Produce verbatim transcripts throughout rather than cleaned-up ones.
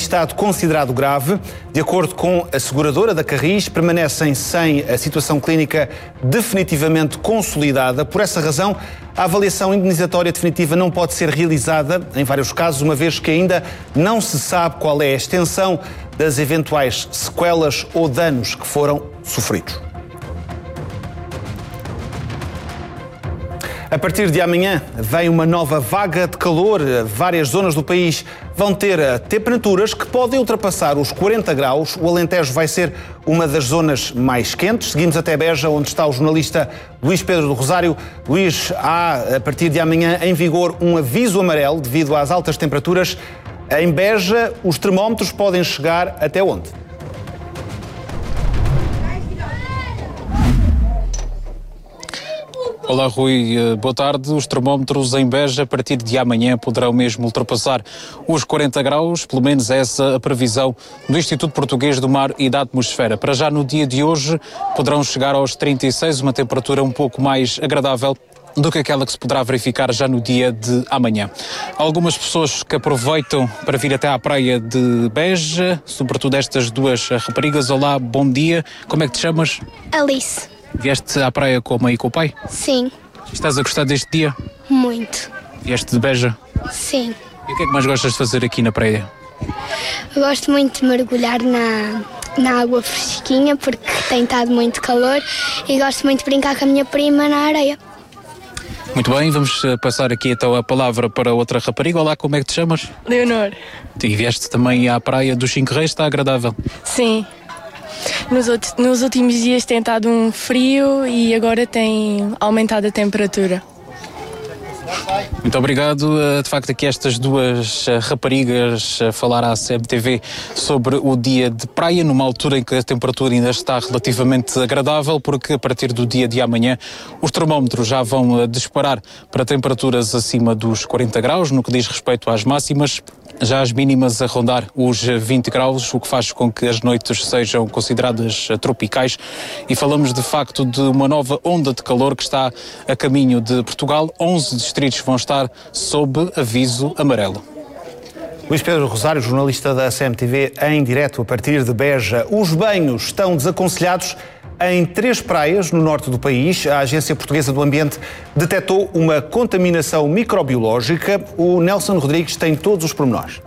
estado considerado grave. De acordo com a seguradora da Carris, permanecem sem a situação clínica definitivamente consolidada. Por essa razão, a avaliação indenizatória definitiva não pode ser realizada, em vários casos, uma vez que ainda não se sabe qual é a extensão das eventuais sequelas ou danos que foram sofridos. A partir de amanhã vem uma nova vaga de calor. Várias zonas do país vão ter temperaturas que podem ultrapassar os quarenta graus. O Alentejo vai ser uma das zonas mais quentes. Seguimos até Beja, onde está o jornalista Luís Pedro do Rosário. Luís, há a partir de amanhã em vigor um aviso amarelo devido às altas temperaturas. Em Beja, os termómetros podem chegar até onde? Olá Rui, boa tarde. Os termómetros em Beja a partir de amanhã poderão mesmo ultrapassar os quarenta graus, pelo menos essa a previsão do Instituto Português do Mar e da Atmosfera. Para já no dia de hoje poderão chegar aos trinta e seis, uma temperatura um pouco mais agradável do que aquela que se poderá verificar já no dia de amanhã. Há algumas pessoas que aproveitam para vir até à praia de Beja, sobretudo estas duas raparigas. Olá, bom dia. Como é que te chamas? Alice. Vieste à praia com a mãe e com o pai? Sim. Estás a gostar deste dia? Muito. Vieste de Beja? Sim. E o que é que mais gostas de fazer aqui na praia? Eu gosto muito de mergulhar na, na água fresquinha porque tem estado muito calor e gosto muito de brincar com a minha prima na areia. Muito bem, vamos passar aqui então a palavra para outra rapariga. Olá, como é que te chamas? Leonor. E vieste também à praia dos Cinco Reis, está agradável? Sim. Nos, outros, nos últimos dias tem estado um frio e agora tem aumentado a temperatura. Muito obrigado. De facto, aqui estas duas raparigas a falar à C M T V sobre o dia de praia, numa altura em que a temperatura ainda está relativamente agradável, porque a partir do dia de amanhã os termómetros já vão disparar para temperaturas acima dos quarenta graus, no que diz respeito às máximas. Já as mínimas a rondar os vinte graus, o que faz com que as noites sejam consideradas tropicais, e falamos de facto de uma nova onda de calor que está a caminho de Portugal. onze distritos vão estar sob aviso amarelo. Luís Pedro Rosário, jornalista da C M T V, em direto a partir de Beja. Os banhos estão desaconselhados em três praias no norte do país. A Agência Portuguesa do Ambiente detectou uma contaminação microbiológica. O Nelson Rodrigues tem todos os pormenores.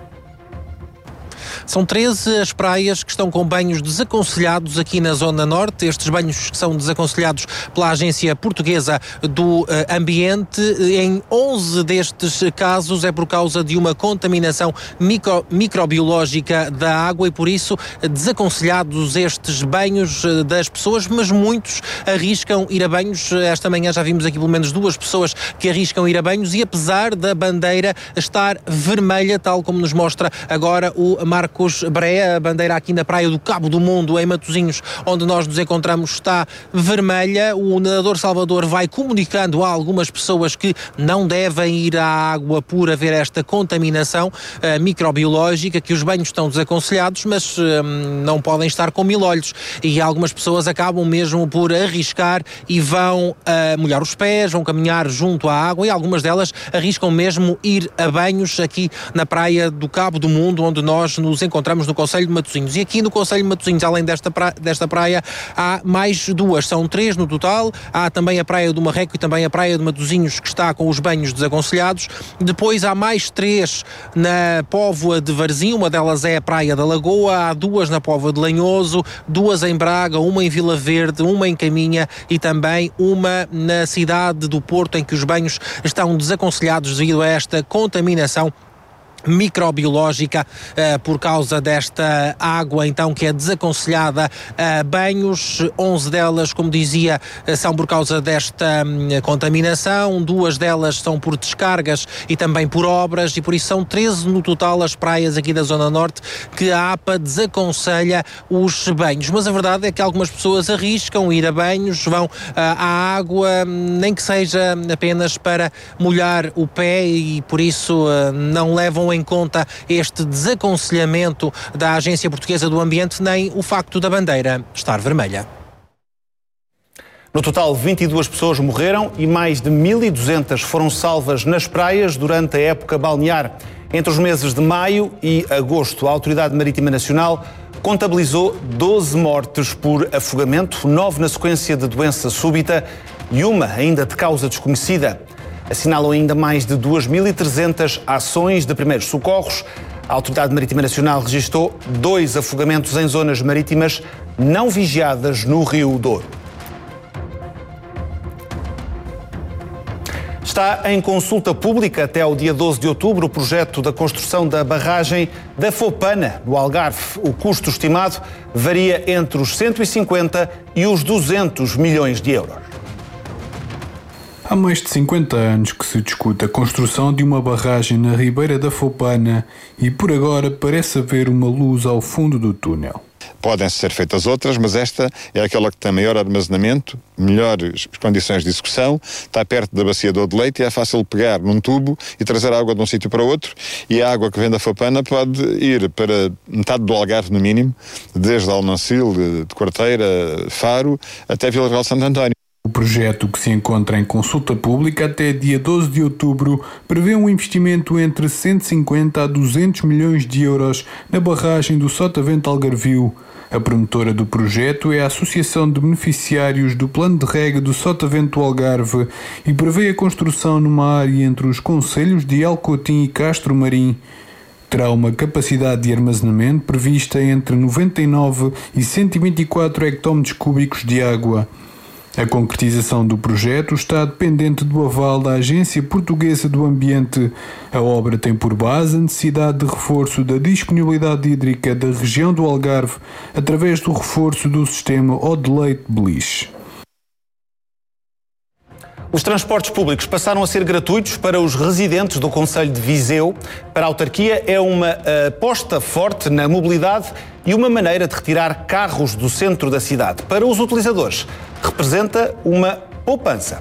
São treze as praias que estão com banhos desaconselhados aqui na Zona Norte. Estes banhos que são desaconselhados pela Agência Portuguesa do Ambiente. Em onze destes casos é por causa de uma contaminação micro, microbiológica da água e por isso desaconselhados estes banhos das pessoas, mas muitos arriscam ir a banhos. Esta manhã já vimos aqui pelo menos duas pessoas que arriscam ir a banhos e apesar da bandeira estar vermelha, tal como nos mostra agora o Marcos Brea, a bandeira aqui na praia do Cabo do Mundo, em Matosinhos, onde nós nos encontramos, está vermelha. O nadador Salvador vai comunicando a algumas pessoas que não devem ir à água por haver esta contaminação uh, microbiológica, que os banhos estão desaconselhados, mas uh, não podem estar com mil olhos. E algumas pessoas acabam mesmo por arriscar e vão uh, molhar os pés, vão caminhar junto à água e algumas delas arriscam mesmo ir a banhos aqui na praia do Cabo do Mundo, onde nós nos encontramos no Concelho de Matosinhos. E aqui no Concelho de Matosinhos, além desta praia, desta praia, há mais duas, são três no total. Há também a praia do Marreco e também a praia de Matosinhos, que está com os banhos desaconselhados. Depois há mais três na Póvoa de Varzim, uma delas é a praia da Lagoa, há duas na Póvoa de Lanhoso, duas em Braga, uma em Vila Verde, uma em Caminha e também uma na cidade do Porto, em que os banhos estão desaconselhados devido a esta contaminação microbiológica uh, por causa desta água então que é desaconselhada a uh, banhos. onze delas, como dizia, uh, são por causa desta um, contaminação, duas delas são por descargas e também por obras e por isso são treze no total as praias aqui da Zona Norte que a APA desaconselha os banhos, mas a verdade é que algumas pessoas arriscam ir a banhos, vão uh, à água, nem que seja apenas para molhar o pé e por isso uh, não levam em conta este desaconselhamento da Agência Portuguesa do Ambiente nem o facto da bandeira estar vermelha. No total, vinte e duas pessoas morreram e mais de mil e duzentas foram salvas nas praias durante a época balnear. Entre os meses de maio e agosto, a Autoridade Marítima Nacional contabilizou doze mortes por afogamento, nove na sequência de doença súbita e uma ainda de causa desconhecida. Assinalam ainda mais de duas mil e trezentas ações de primeiros socorros. A Autoridade Marítima Nacional registrou dois afogamentos em zonas marítimas não vigiadas no Rio Douro. Está em consulta pública até ao dia doze de outubro o projeto da construção da barragem da Fopana, no Algarve. O custo estimado varia entre os cento e cinquenta e os duzentos milhões de euros. Há mais de cinquenta anos que se discute a construção de uma barragem na ribeira da Fopana e por agora parece haver uma luz ao fundo do túnel. Podem ser feitas outras, mas esta é aquela que tem maior armazenamento, melhores condições de execução, está perto da bacia do Odeleite e é fácil pegar num tubo e trazer água de um sítio para outro, e a água que vem da Fopana pode ir para metade do Algarve no mínimo, desde Almancil, de Quarteira, Faro, até Vila Real de Santo António. O projeto, que se encontra em consulta pública até dia doze de outubro, prevê um investimento entre cento e cinquenta a duzentos milhões de euros na barragem do Sotavento Algarvio. A promotora do projeto é a Associação de Beneficiários do Plano de Rega do Sotavento do Algarve e prevê a construção numa área entre os concelhos de Alcotim e Castro Marim. Terá uma capacidade de armazenamento prevista entre noventa e nove e cento e vinte e quatro hectómetros cúbicos de água. A concretização do projeto está dependente do aval da Agência Portuguesa do Ambiente. A obra tem por base a necessidade de reforço da disponibilidade hídrica da região do Algarve através do reforço do sistema Odeleite-Beliche. Os transportes públicos passaram a ser gratuitos para os residentes do concelho de Viseu. Para a autarquia é uma aposta forte na mobilidade e uma maneira de retirar carros do centro da cidade. Para os utilizadores, representa uma poupança.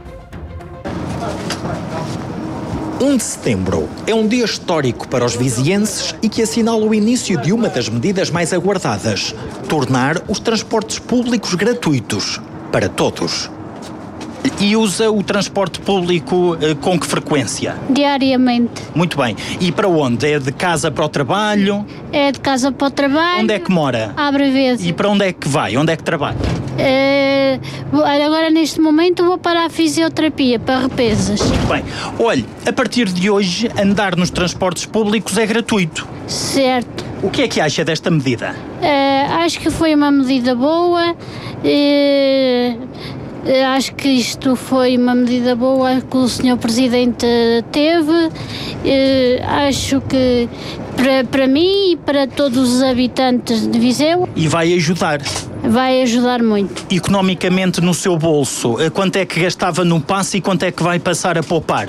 um de setembro é um dia histórico para os vizienses e que assinala o início de uma das medidas mais aguardadas: tornar os transportes públicos gratuitos para todos. E usa o transporte público eh, com que frequência? Diariamente. Muito bem. E para onde? É de casa para o trabalho? É de casa para o trabalho. Onde é que mora? À Breveza. E para onde é que vai? Onde é que trabalha? É, agora, neste momento, vou para a fisioterapia, para Repesas. Muito bem. Olhe, a partir de hoje, andar nos transportes públicos é gratuito. Certo. O que é que acha desta medida? É, acho que foi uma medida boa. É... Acho que isto foi uma medida boa que o senhor Presidente teve. Acho que para, para mim e para todos os habitantes de Viseu. E vai ajudar? Vai ajudar muito. Economicamente no seu bolso, quanto é que gastava no passe e quanto é que vai passar a poupar?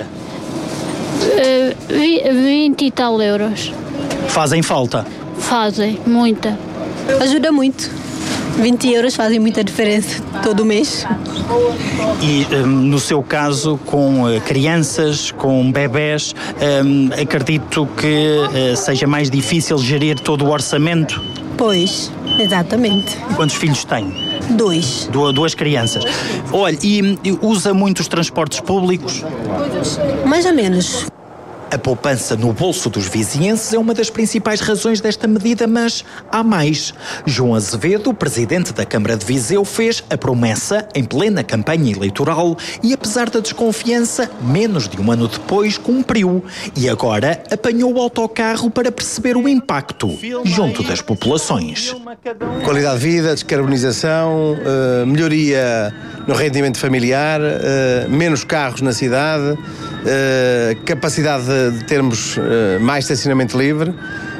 vinte e tal euros. Fazem falta? Fazem, muita. Ajuda muito. vinte euros fazem muita diferença todo mês. E um, no seu caso, com uh, crianças, com bebés, um, acredito que uh, seja mais difícil gerir todo o orçamento? Pois, exatamente. Quantos filhos tem? Dois. Du- duas crianças. Olha, e, e usa muito os transportes públicos? Mais ou menos. A poupança no bolso dos vizienses é uma das principais razões desta medida, mas há mais. João Azevedo, presidente da Câmara de Viseu, fez a promessa em plena campanha eleitoral e, apesar da desconfiança, menos de um ano depois cumpriu. E agora apanhou o autocarro para perceber o impacto junto das populações. Qualidade de vida, descarbonização, uh, melhoria no rendimento familiar, uh, menos carros na cidade, uh, capacidade de de termos uh, mais estacionamento livre,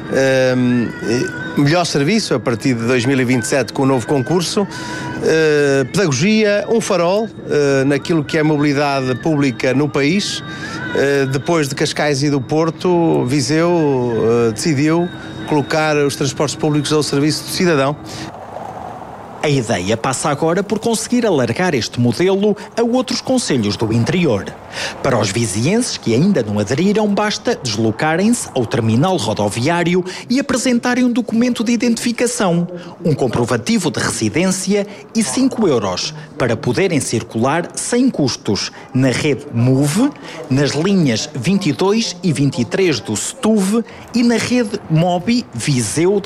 uh, melhor serviço a partir de dois mil e vinte e sete com o novo concurso, uh, pedagogia, um farol uh, naquilo que é mobilidade pública no país. Uh, depois de Cascais e do Porto, Viseu uh, decidiu colocar os transportes públicos ao serviço do cidadão. A A ideia passa agora por conseguir alargar este modelo a outros concelhos do interior. Para os vizienses que ainda não aderiram, basta deslocarem-se ao terminal rodoviário e apresentarem um documento de identificação, um comprovativo de residência e cinco euros para poderem circular sem custos na rede MOVE, nas linhas vinte e dois e vinte e três do SETUV e na rede MOBI Viseu